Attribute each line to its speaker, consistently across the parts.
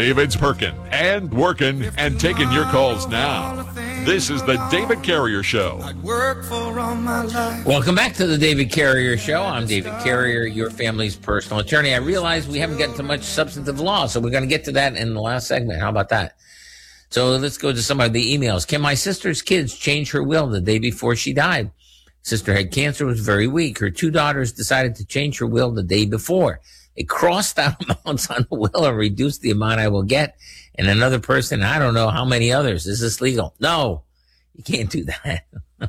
Speaker 1: David's perking and working and taking your calls now. This is the David Carrier Show.
Speaker 2: Welcome back to the David Carrier Show. I'm David Carrier, your family's personal attorney. I realize we haven't gotten to much substantive law, so we're going to get to that in the last segment. How about that? So let's go to some of the emails. Can my sister's kids change her will the day before she died? Sister had cancer, was very weak. Her two daughters decided to change her will the day before. They crossed out amounts on the will and reduced the amount I will get. And another person, I don't know how many others. Is this legal? No, you can't do that.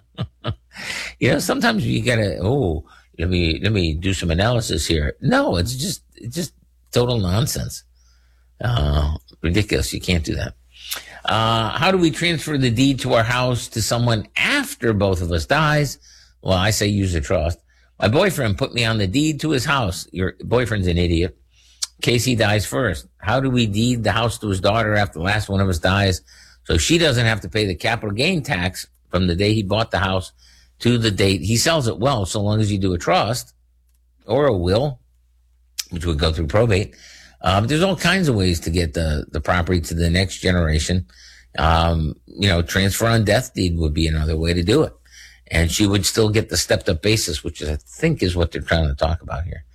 Speaker 2: Sometimes you gotta, let me do some analysis here. No, it's just total nonsense. Ridiculous. You can't do that. How do we transfer the deed to our house to someone after both of us dies? Well, I say use a trust. My boyfriend put me on the deed to his house. Your boyfriend's an idiot. In case he dies first. How do we deed the house to his daughter after the last one of us dies so she doesn't have to pay the capital gain tax from the day he bought the house to the date he sells it? Well, so long as you do a trust or a will, which would go through probate. There's all kinds of ways to get the property to the next generation. Transfer on death deed would be another way to do it. And she would still get the stepped up basis, which I think is what they're trying to talk about here.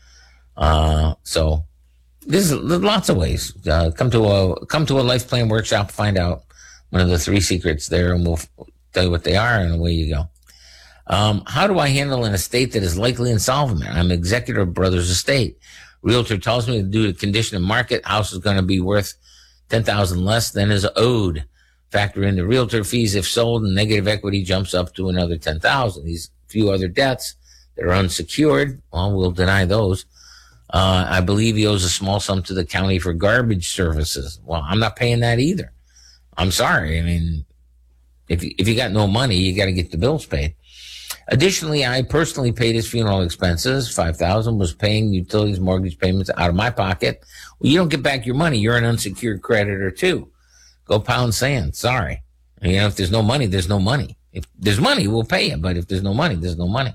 Speaker 2: So there's lots of ways. Come to a life plan workshop, find out one of the 3 secrets there, and we'll tell you what they are, and away you go. How do I handle an estate that is likely insolvent? I'm executor of brother's estate. Realtor tells me due to condition of market, house is going to be worth $10,000 less than is owed. Factor in the realtor fees if sold, and negative equity jumps up to another $10,000. These few other debts that are unsecured, well, we'll deny those. I believe he owes a small sum to the county for garbage services. Well, I'm not paying that either. I'm sorry. I mean, if you got no money, you got to get the bills paid. Additionally, I personally paid his funeral expenses. $5,000 was paying utilities, mortgage payments out of my pocket. Well, you don't get back your money. You're an unsecured creditor too. Go pound sand. Sorry. If there's no money, there's no money. If there's money, we'll pay you. But if there's no money, there's no money.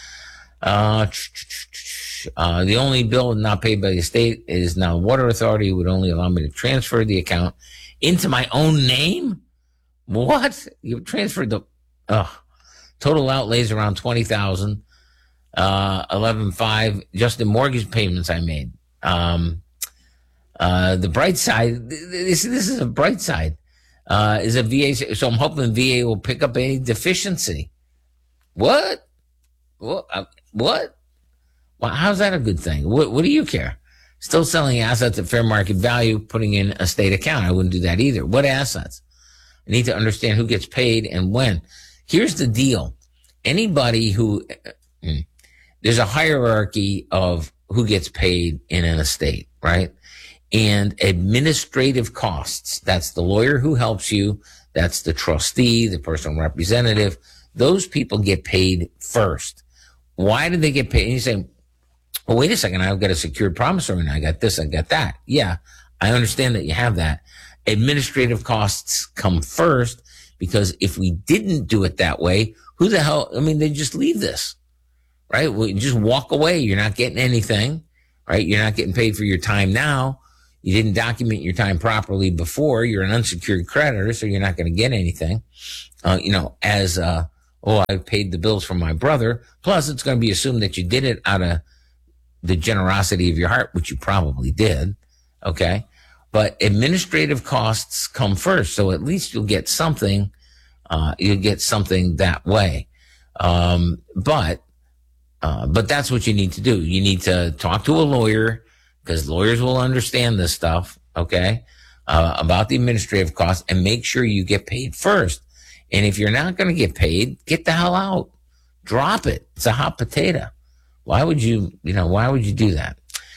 Speaker 2: The only bill not paid by the state is now water authority would only allow me to transfer the account into my own name. What? You transferred the, total outlays around $20,000, 11.5 just in mortgage payments I made. The bright side, this is a bright side, is a VA. So I'm hoping VA will pick up any deficiency. What? What? Well, how's that a good thing? What do you care? Still selling assets at fair market value, putting in a state account. I wouldn't do that either. What assets? I need to understand who gets paid and when. Here's the deal. Anybody who, there's a hierarchy of who gets paid in an estate, right? And administrative costs, that's the lawyer who helps you, that's the trustee, the personal representative, those people get paid first. Why do they get paid? And you say, well, wait a second, I've got a secured promissory and I got this, I got that. Yeah, I understand that you have that. Administrative costs come first because if we didn't do it that way, who the hell, they just leave this, right? Well, you just walk away. You're not getting anything, right? You're not getting paid for your time now. You didn't document your time properly before. You're an unsecured creditor, so you're not going to get anything. I paid the bills for my brother. Plus, it's going to be assumed that you did it out of the generosity of your heart, which you probably did. Okay. But administrative costs come first. So at least you'll get something. You'll get something that way. But that's what you need to do. You need to talk to a lawyer because lawyers will understand this stuff. Okay. About the administrative costs and make sure you get paid first. And if you're not going to get paid, get the hell out. Drop it. It's a hot potato. Why would you do that?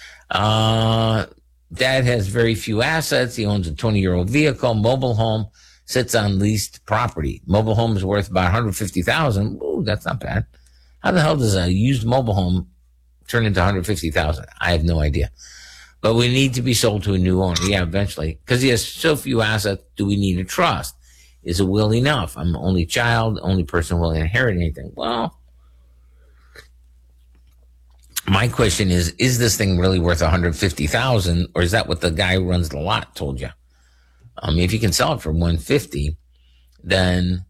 Speaker 2: Dad has very few assets. He owns a 20-year-old vehicle, mobile home, sits on leased property. Mobile home is worth about $150,000. Ooh, that's not bad. How the hell does a used mobile home turn into $150,000? I have no idea. But we need to be sold to a new owner. Yeah, eventually. Because he has so few assets, do we need a trust? Is a will enough? I'm the only child, the only person who will inherit anything. Well, My question is this thing really worth $150,000, or is that what the guy who runs the lot told you? If you can sell it for $150,000, then,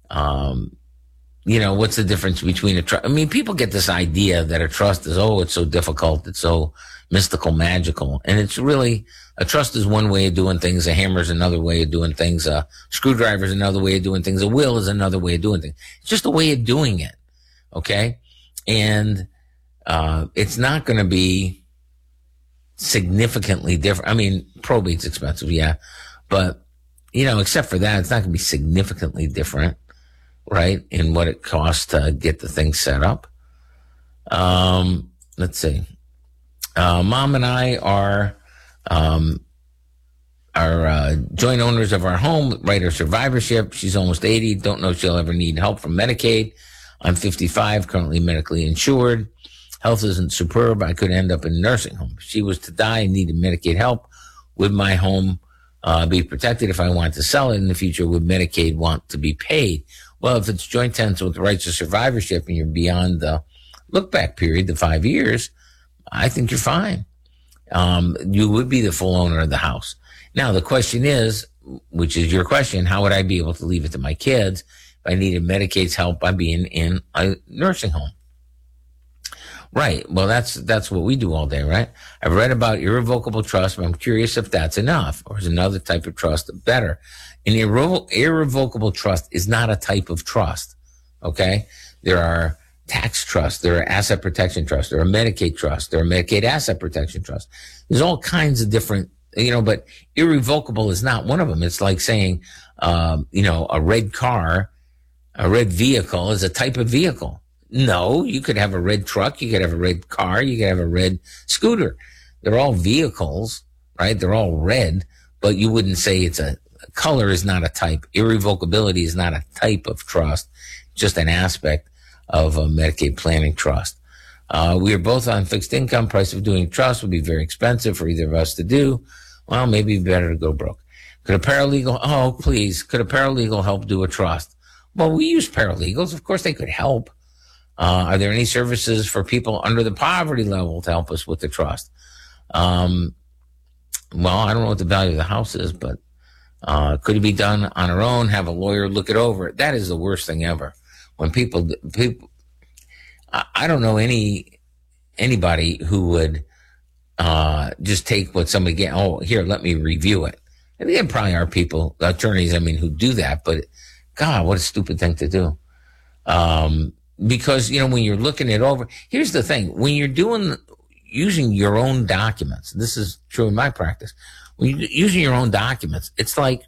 Speaker 2: what's the difference between a trust? I mean, people get this idea that a trust is, it's so difficult. It's so mystical, magical. And it's really, a trust is one way of doing things. A hammer is another way of doing things. A screwdriver is another way of doing things. A will is another way of doing things. It's just a way of doing it. Okay. And, it's not going to be significantly different. I mean, probate's expensive. Yeah. But, except for that, it's not going to be significantly different, right, in what it costs to get the thing set up. Let's see. Mom and I are joint owners of our home, right, her survivorship. She's almost 80. Don't know if she'll ever need help from Medicaid. I'm 55, currently medically insured. Health isn't superb. I could end up in a nursing home. If she was to die and needed Medicaid help, would my home be protected if I want to sell it in the future? Would Medicaid want to be paid? Well, if it's joint tenants with the rights of survivorship and you're beyond the look-back period, the 5 years, I think you're fine. You would be the full owner of the house. Now, the question is, which is your question, how would I be able to leave it to my kids if I needed Medicaid's help by being in a nursing home? Right. Well, that's what we do all day, right? I've read about irrevocable trust, but I'm curious if that's enough, or is another type of trust better? An irrevocable trust is not a type of trust. Okay. There are tax trusts. There are asset protection trusts. There are Medicaid trusts. There are Medicaid asset protection trusts. There's all kinds of different, but irrevocable is not one of them. It's like saying, a red car, a red vehicle is a type of vehicle. No, you could have a red truck, you could have a red car, you could have a red scooter. They're all vehicles, right? They're all red, but you wouldn't say color is not a type. Irrevocability is not a type of trust, just an aspect of a Medicaid planning trust. We are both on fixed income. Price of doing trust would be very expensive for either of us to do. Well, maybe better to go broke. Could a paralegal help do a trust? Well, we use paralegals. Of course, they could help. Are there any services for people under the poverty level to help us with the trust? Well, I don't know what the value of the house is, but could it be done on our own? Have a lawyer look it over? That is the worst thing ever. When people, I don't know anybody who would just take what somebody get. Oh, here, let me review it. And there probably are people, attorneys, who do that. But God, what a stupid thing to do. Because, when you're looking it over, here's the thing. When you're using your own documents, this is true in my practice. When you're using your own documents, it's like,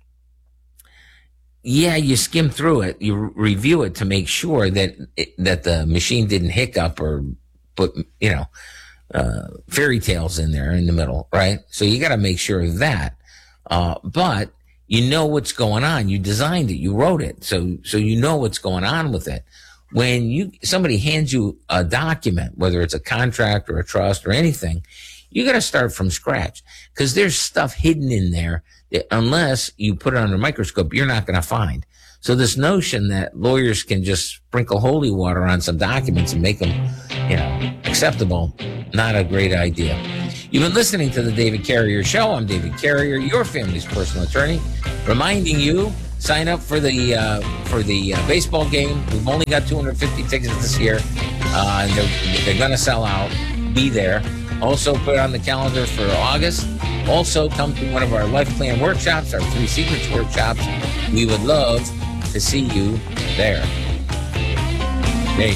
Speaker 2: yeah, you skim through it, you review it to make sure that the machine didn't hiccup or put, fairy tales in there in the middle, right? So you got to make sure of that. But you know what's going on. You designed it. You wrote it. So you know what's going on with it. When somebody hands you a document, whether it's a contract or a trust or anything, you got to start from scratch, because there's stuff hidden in there that unless you put it under a microscope, you're not going to find. So this notion that lawyers can just sprinkle holy water on some documents and make them, acceptable, not a great idea. You've been listening to the David Carrier Show. I'm David Carrier, your family's personal attorney, reminding you, sign up for the baseball game. We've only got 250 tickets this year, and they're going to sell out. Be there. Also, put it on the calendar for August. Also, come to one of our Life Plan workshops, our 3 Secrets workshops. We would love to see you there. Hey.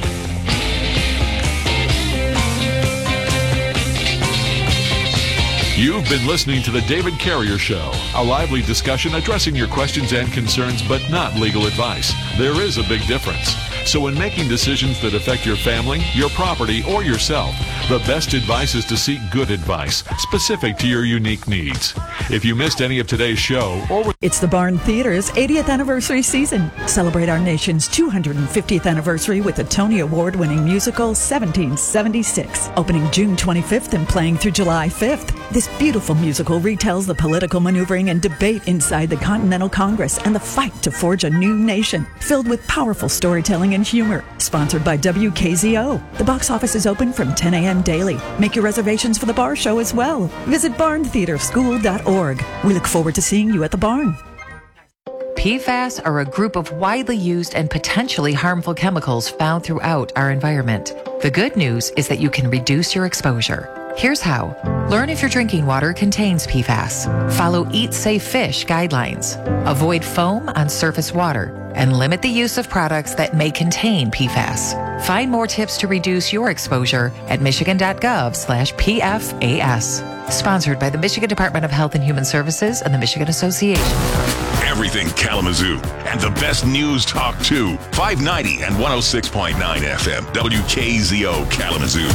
Speaker 1: You've been listening to The David Carrier Show, a lively discussion addressing your questions and concerns, but not legal advice. There is a big difference. So when making decisions that affect your family, your property, or yourself, the best advice is to seek good advice, specific to your unique needs. If you missed any of today's show,
Speaker 3: It's the Barn Theater's 80th anniversary season. Celebrate our nation's 250th anniversary with the Tony Award-winning musical 1776. Opening June 25th and playing through July 5th. This beautiful musical retells the political maneuvering and debate inside the Continental Congress and the fight to forge a new nation, filled with powerful storytelling and humor. Sponsored by WKZO. The box office is open from 10 a.m. daily. Make your reservations for the bar show as well. Visit barntheaterschool.org. We look forward to seeing you at the barn.
Speaker 4: PFAS are a group of widely used and potentially harmful chemicals found throughout our environment. The good news is that you can reduce your exposure. Here's how. Learn if your drinking water contains PFAS. Follow Eat Safe Fish guidelines. Avoid foam on surface water and limit the use of products that may contain PFAS. Find more tips to reduce your exposure at michigan.gov/PFAS. Sponsored by the Michigan Department of Health and Human Services and the Michigan Association.
Speaker 5: Everything Kalamazoo and the best news talk too. 590 and 106.9 FM. WKZO Kalamazoo.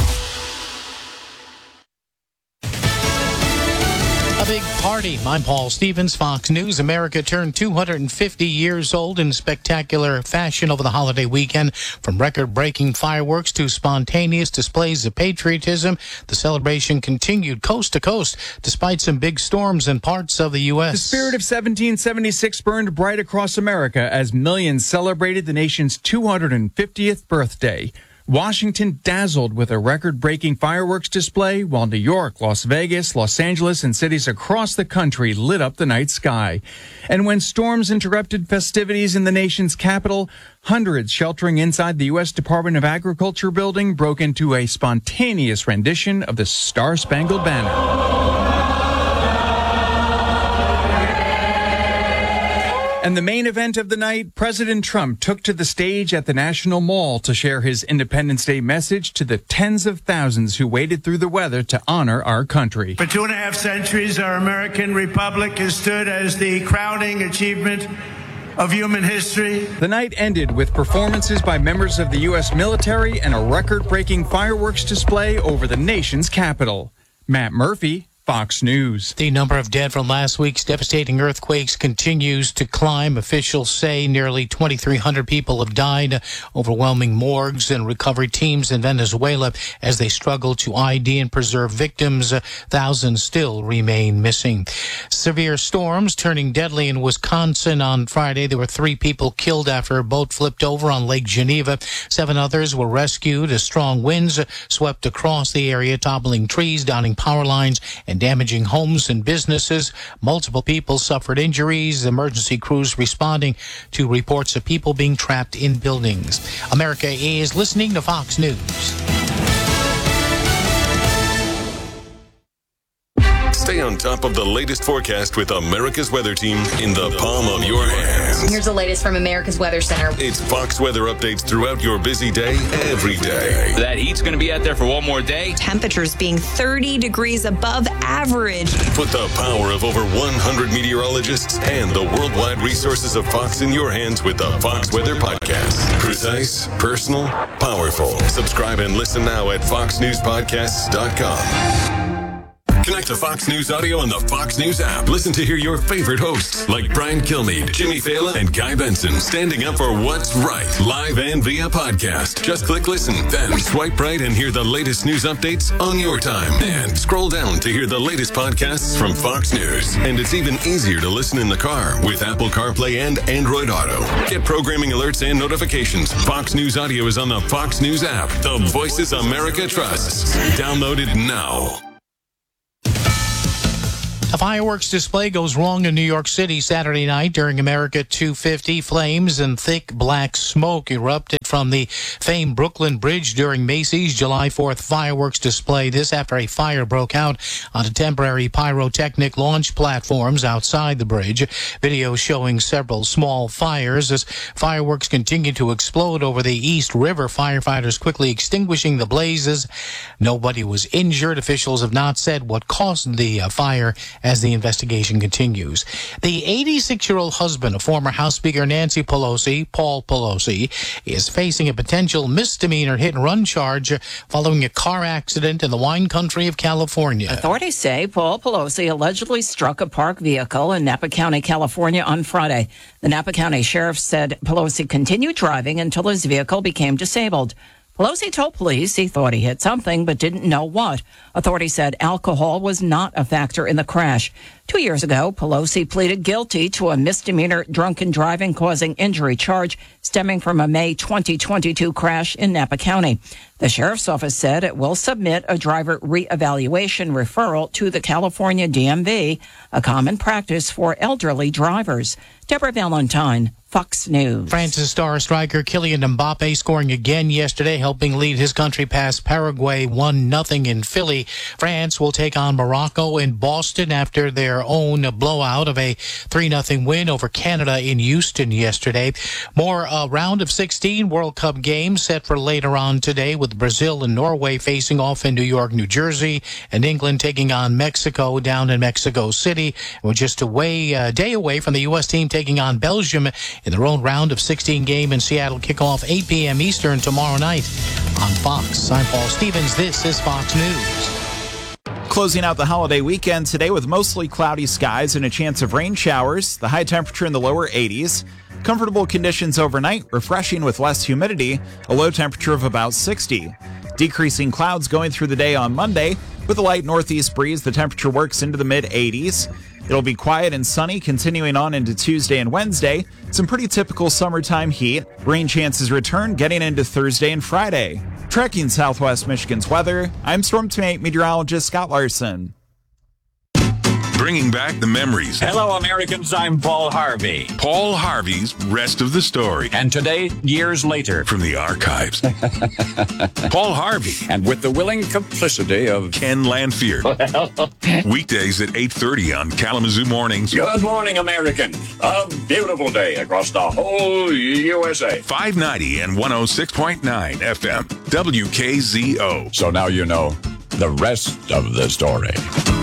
Speaker 6: A big party. I'm Paul Stevens, Fox News. America turned 250 years old in spectacular fashion over the holiday weekend. From record-breaking fireworks to spontaneous displays of patriotism, the celebration continued coast to coast despite some big storms in parts of the U.S.
Speaker 7: The spirit of 1776 burned bright across America as millions celebrated the nation's 250th birthday. Washington dazzled with a record-breaking fireworks display, while New York, Las Vegas, Los Angeles, and cities across the country lit up the night sky. And when storms interrupted festivities in the nation's capital, hundreds sheltering inside the U.S. Department of Agriculture building broke into a spontaneous rendition of the Star-Spangled Banner. And the main event of the night, President Trump took to the stage at the National Mall to share his Independence Day message to the tens of thousands who waded through the weather to honor our country.
Speaker 8: For 2.5 centuries, our American republic has stood as the crowning achievement of human history.
Speaker 7: The night ended with performances by members of the U.S. military and a record-breaking fireworks display over the nation's capital. Matt Murphy, Fox News.
Speaker 6: The number of dead from last week's devastating earthquakes continues to climb. Officials say nearly 2,300 people have died, overwhelming morgues and recovery teams in Venezuela as they struggle to ID and preserve victims. Thousands still remain missing. Severe storms turning deadly in Wisconsin on Friday. There were 3 people killed after a boat flipped over on Lake Geneva. 7 others were rescued as strong winds swept across the area, toppling trees, downing power lines, and damaging homes and businesses. Multiple people suffered injuries. Emergency crews responding to reports of people being trapped in buildings. America is listening to Fox News.
Speaker 5: Stay on top of the latest forecast with America's Weather Team in the palm of your hands.
Speaker 9: Here's the latest from America's Weather Center.
Speaker 5: It's Fox weather updates throughout your busy day, every day.
Speaker 10: That heat's going to be out there for one more day.
Speaker 9: Temperatures being 30 degrees above average.
Speaker 5: Put the power of over 100 meteorologists and the worldwide resources of Fox in your hands with the Fox Weather Podcast. Precise, personal, powerful. Subscribe and listen now at foxnewspodcasts.com. Connect to Fox News Audio on the Fox News app. Listen to hear your favorite hosts like Brian Kilmeade, Jimmy Fallon, and Guy Benson standing up for what's right, live and via podcast. Just click listen, then swipe right and hear the latest news updates on your time. And scroll down to hear the latest podcasts from Fox News. And it's even easier to listen in the car with Apple CarPlay and Android Auto. Get programming alerts and notifications. Fox News Audio is on the Fox News app. The voices America trusts. Download it now.
Speaker 6: A fireworks display goes wrong in New York City Saturday night during America 250. Flames and thick black smoke erupted from the famed Brooklyn Bridge during Macy's July 4th fireworks display. This after a fire broke out on temporary pyrotechnic launch platforms outside the bridge. Video showing several small fires as fireworks continued to explode over the East River. Firefighters quickly extinguishing the blazes. Nobody was injured. Officials have not said what caused the fire as the investigation continues. The 86-year-old husband of former House Speaker Nancy Pelosi, Paul Pelosi, is facing a potential misdemeanor hit-and-run charge following a car accident in the wine country of California.
Speaker 11: Authorities say Paul Pelosi allegedly struck a parked vehicle in Napa County, California on Friday. The Napa County Sheriff said Pelosi continued driving until his vehicle became disabled. Pelosi told police he thought he hit something but didn't know what. Authorities said alcohol was not a factor in the crash. 2 years ago, Pelosi pleaded guilty to a misdemeanor drunken driving causing injury charge stemming from a May 2022 crash in Napa County. The sheriff's office said it will submit a driver reevaluation referral to the California DMV, a common practice for elderly drivers. Deborah Valentine, Fox News.
Speaker 6: France's star striker Kylian Mbappe scoring again yesterday, helping lead his country past Paraguay 1-0 in Philly. France will take on Morocco in Boston after their own blowout of a 3-0 win over Canada in Houston yesterday. More round of 16 World Cup games set for later on today, with Brazil and Norway facing off in New York, New Jersey, and England taking on Mexico down in Mexico City. We're just a day away from the U.S. team taking on Belgium in their own round of 16 game in Seattle. Kickoff 8 p.m. Eastern tomorrow night on Fox. I'm Paul Stevens. This is Fox News.
Speaker 12: Closing out the holiday weekend today with mostly cloudy skies and a chance of rain showers. The high temperature in the lower 80s. Comfortable conditions overnight, refreshing with less humidity, a low temperature of about 60. Decreasing clouds going through the day on Monday. With a light northeast breeze, the temperature works into the mid-80s. It'll be quiet and sunny continuing on into Tuesday and Wednesday. Some pretty typical summertime heat. Rain chances return getting into Thursday and Friday. Tracking Southwest Michigan's weather, I'm Storm Team 8 meteorologist Scott Larson.
Speaker 5: Bringing back the memories.
Speaker 13: Hello, Americans. I'm Paul Harvey.
Speaker 5: Paul Harvey's Rest of the Story.
Speaker 13: And today, years later.
Speaker 5: From the archives. Paul Harvey.
Speaker 13: And with the willing complicity of
Speaker 5: Ken Lanfear. Weekdays at 8:30 on Kalamazoo Mornings.
Speaker 13: Good morning, Americans. A beautiful day across the whole USA.
Speaker 5: 590 and 106.9 FM. WKZO.
Speaker 13: So now you know the rest of the story.